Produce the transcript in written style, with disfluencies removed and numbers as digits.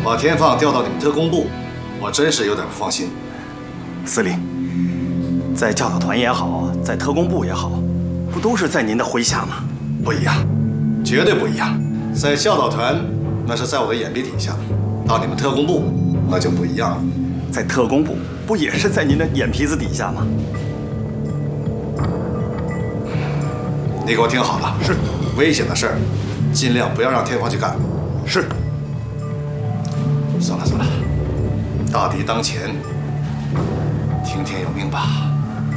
把天放调到你们特工部，我真是有点不放心。 司令，在教导团也好，在特工部也好，不都是在您的麾下吗？ 不一样，绝对不一样。在教导团，那是在我的眼皮底下；到你们特工部，那就不一样了。 在特工部，不也是在您的眼皮子底下吗？ 你给我听好了， 是。 危险的事儿，尽量不要让天放去干。 是。 算了算了，大敌当前，听天由命吧。